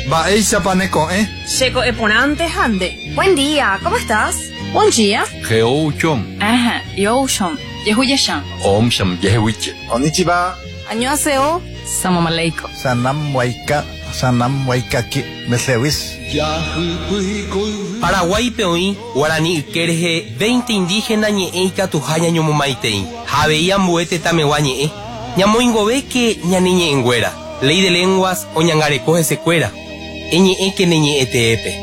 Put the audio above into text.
Va eisa paneco, Checo eponante hande. Buen día, ¿cómo estás? Buen día. Geo chom. Ajá, yo shom. Yehuyashan. Om sham yehuiche. Konnichiwa. Annyeonghaseyo. Salam aleikum. Sanam waikaki. Mesewis. Paraguay peoí, Guarani Ikerje, 20 indígenas ñe'eika tujaña ñomomaitei. Javeía muete tameguá ñe'e. Ñamoingove que ñaniñe engüera. Ley de lenguas o ñangarecoje secuera. Eñe'e que neñe'eteepe.